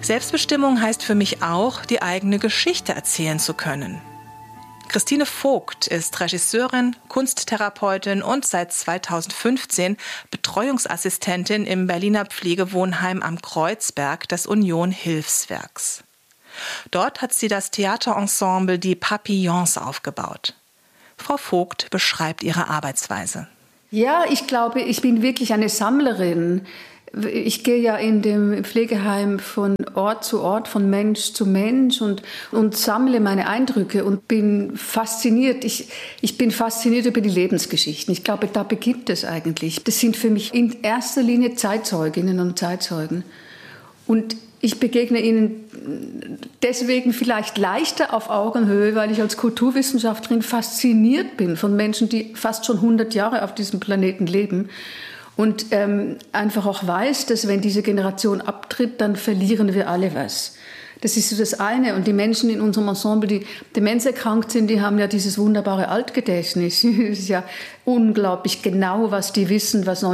Selbstbestimmung heißt für mich auch, die eigene Geschichte erzählen zu können. Christine Vogt ist Regisseurin, Kunsttherapeutin und seit 2015 Betreuungsassistentin im Berliner Pflegewohnheim am Kreuzberg des Union Hilfswerks. Dort hat sie das Theaterensemble Die Papillons aufgebaut. Frau Vogt beschreibt ihre Arbeitsweise. Ja, ich glaube, ich bin wirklich eine Sammlerin. Ich gehe ja in dem Pflegeheim von Ort zu Ort, von Mensch zu Mensch und sammle meine Eindrücke und bin fasziniert. Ich bin fasziniert über die Lebensgeschichten. Ich glaube, da beginnt es eigentlich. Das sind für mich in erster Linie Zeitzeuginnen und Zeitzeugen. Und ich begegne ihnen deswegen vielleicht leichter auf Augenhöhe, weil ich als Kulturwissenschaftlerin fasziniert bin von Menschen, die fast schon 100 Jahre auf diesem Planeten leben. Und einfach auch weiß, dass wenn diese Generation abtritt, dann verlieren wir alle was. Das ist so das eine. Und die Menschen in unserem Ensemble, die demenzerkrankt sind, die haben ja dieses wunderbare Altgedächtnis. Es ist ja unglaublich genau, was die wissen, was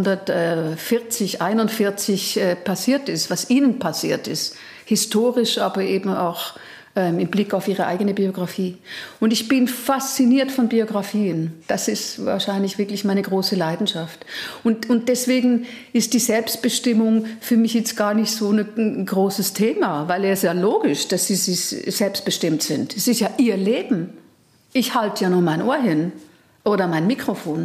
1940, 41 passiert ist, was ihnen passiert ist. Historisch, aber eben auch im Blick auf ihre eigene Biografie. Und ich bin fasziniert von Biografien. Das ist wahrscheinlich wirklich meine große Leidenschaft. Und deswegen ist die Selbstbestimmung für mich jetzt gar nicht so ein großes Thema, weil es ja logisch, dass sie selbstbestimmt sind. Es ist ja ihr Leben. Ich halte ja nur mein Ohr hin oder mein Mikrofon.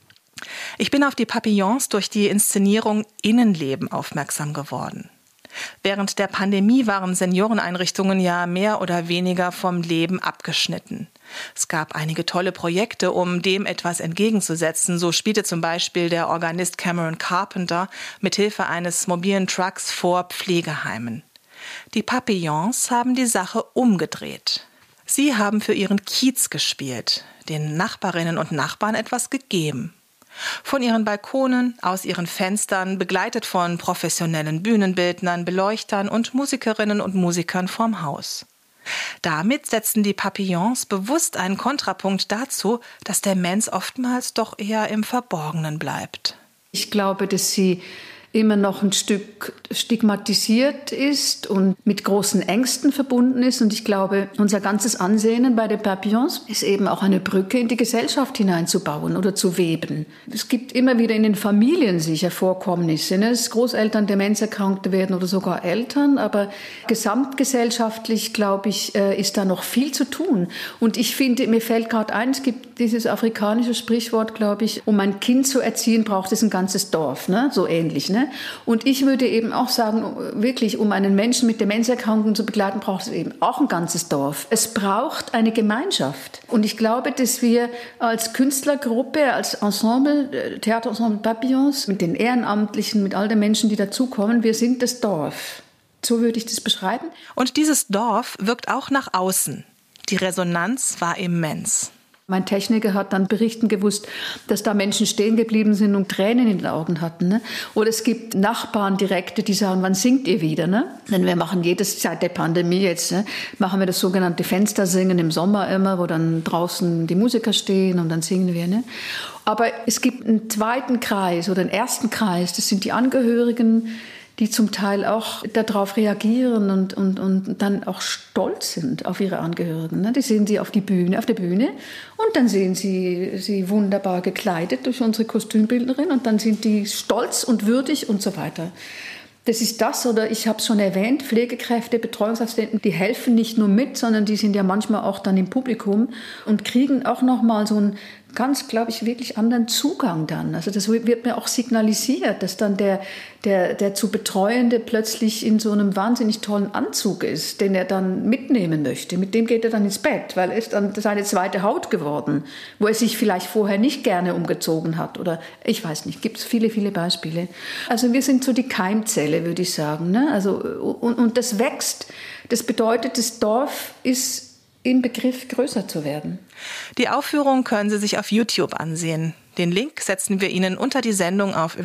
Ich bin auf die Papillons durch die Inszenierung Innenleben aufmerksam geworden. Während der Pandemie waren Senioreneinrichtungen ja mehr oder weniger vom Leben abgeschnitten. Es gab einige tolle Projekte, um dem etwas entgegenzusetzen. So spielte zum Beispiel der Organist Cameron Carpenter mithilfe eines mobilen Trucks vor Pflegeheimen. Die Papillons haben die Sache umgedreht. Sie haben für ihren Kiez gespielt, den Nachbarinnen und Nachbarn etwas gegeben. Von ihren Balkonen, aus ihren Fenstern, begleitet von professionellen Bühnenbildnern, Beleuchtern und Musikerinnen und Musikern vorm Haus. Damit setzen die Papillons bewusst einen Kontrapunkt dazu, dass der Mensch oftmals doch eher im Verborgenen bleibt. Ich glaube, dass sie immer noch ein Stück stigmatisiert ist und mit großen Ängsten verbunden ist. Und ich glaube, unser ganzes Ansehen bei den Papillons ist eben auch eine Brücke in die Gesellschaft hineinzubauen oder zu weben. Es gibt immer wieder in den Familien sicher Vorkommnisse, dass Großeltern Demenzerkrankte werden oder sogar Eltern. Aber gesamtgesellschaftlich, glaube ich, ist da noch viel zu tun. Und ich finde, mir fällt gerade ein, es gibt dieses afrikanische Sprichwort, glaube ich, um ein Kind zu erziehen, braucht es ein ganzes Dorf, ne? So ähnlich, ne? Und ich würde eben auch sagen, wirklich, um einen Menschen mit Demenzerkrankungen zu begleiten, braucht es eben auch ein ganzes Dorf. Es braucht eine Gemeinschaft. Und ich glaube, dass wir als Künstlergruppe, als Ensemble, Theaterensemble Papillons, mit den Ehrenamtlichen, mit all den Menschen, die dazukommen, wir sind das Dorf. So würde ich das beschreiben. Und dieses Dorf wirkt auch nach außen. Die Resonanz war immens. Mein Techniker hat dann berichten gewusst, dass da Menschen stehen geblieben sind und Tränen in den Augen hatten. Ne? Oder es gibt Nachbarn direkte, die sagen, wann singt ihr wieder? Ne? Denn wir machen seit der Pandemie jetzt, ne, machen wir das sogenannte Fenstersingen im Sommer immer, wo dann draußen die Musiker stehen und dann singen wir. Ne? Aber es gibt einen zweiten Kreis oder einen ersten Kreis, das sind die Angehörigen, die zum Teil auch darauf reagieren und dann auch stolz sind auf ihre Angehörigen. Die sehen sie auf der Bühne und dann sehen sie wunderbar gekleidet durch unsere Kostümbildnerin und dann sind die stolz und würdig und so weiter. Das ist das, oder ich habe es schon erwähnt, Pflegekräfte, Betreuungsassistenten, die helfen nicht nur mit, sondern die sind ja manchmal auch dann im Publikum und kriegen auch nochmal so einen ganz, glaube ich, wirklich anderen Zugang dann. Also das wird mir auch signalisiert, dass dann der zu Betreuende plötzlich in so einem wahnsinnig tollen Anzug ist, den er dann mitnehmen möchte. Mit dem geht er dann ins Bett, weil er ist dann seine zweite Haut geworden, wo er sich vielleicht vorher nicht gerne umgezogen hat. Oder ich weiß nicht, gibt es viele, viele Beispiele. Also wir sind so die Keimzelle, würde ich sagen. Ne? Also, und das wächst. Das bedeutet, das Dorf ist im Begriff, größer zu werden. Die Aufführung können Sie sich auf YouTube ansehen. Den Link setzen wir Ihnen unter die Sendung auf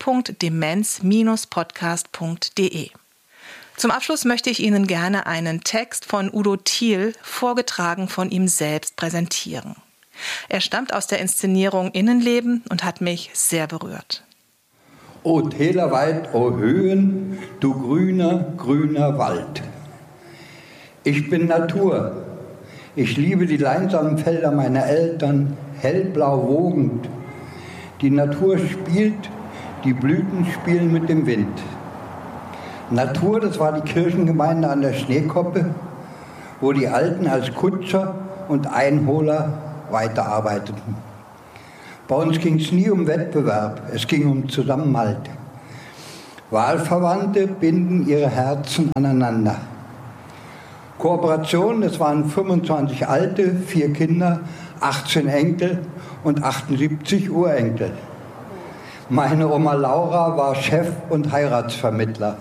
www.demenz-podcast.de. Zum Abschluss möchte ich Ihnen gerne einen Text von Udo Thiel, vorgetragen von ihm selbst, präsentieren. Er stammt aus der Inszenierung Innenleben und hat mich sehr berührt. O Täler weit, o Höhen, du grüner, grüner Wald. Ich bin Natur. Ich liebe die leinsamen Felder meiner Eltern, hellblau wogend. Die Natur spielt, die Blüten spielen mit dem Wind. Natur, das war die Kirchengemeinde an der Schneekoppe, wo die Alten als Kutscher und Einholer weiterarbeiteten. Bei uns ging es nie um Wettbewerb, es ging um Zusammenhalt. Wahlverwandte binden ihre Herzen aneinander. Kooperation, das waren 25 Alte, 4 Kinder, 18 Enkel und 78 Urenkel. Meine Oma Laura war Chef und Heiratsvermittler.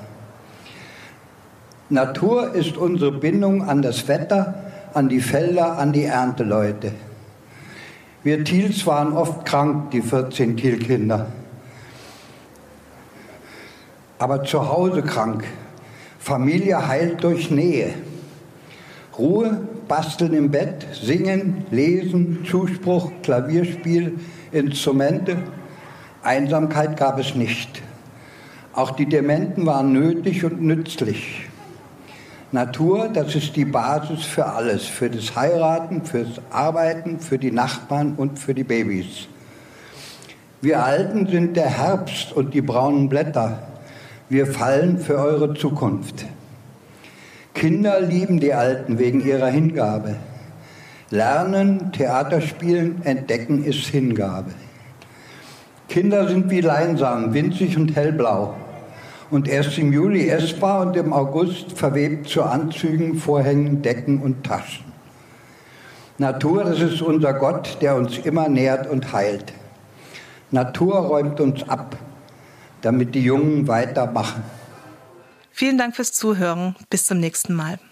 Natur ist unsere Bindung an das Wetter, an die Felder, an die Ernteleute. Wir Thiels waren oft krank, die 14 Thiel-Kinder. Aber zu Hause krank. Familie heilt durch Nähe. Ruhe, basteln im Bett, singen, lesen, Zuspruch, Klavierspiel, Instrumente. Einsamkeit gab es nicht. Auch die Dementen waren nötig und nützlich. Natur, das ist die Basis für alles, für das Heiraten, fürs Arbeiten, für die Nachbarn und für die Babys. Wir Alten sind der Herbst und die braunen Blätter. Wir fallen für eure Zukunft. Kinder lieben die Alten wegen ihrer Hingabe. Lernen, Theater spielen, entdecken ist Hingabe. Kinder sind wie Leinsamen, winzig und hellblau. Und erst im Juli essbar und im August verwebt zu Anzügen, Vorhängen, Decken und Taschen. Natur, das ist unser Gott, der uns immer nährt und heilt. Natur räumt uns ab, damit die Jungen weitermachen. Vielen Dank fürs Zuhören. Bis zum nächsten Mal.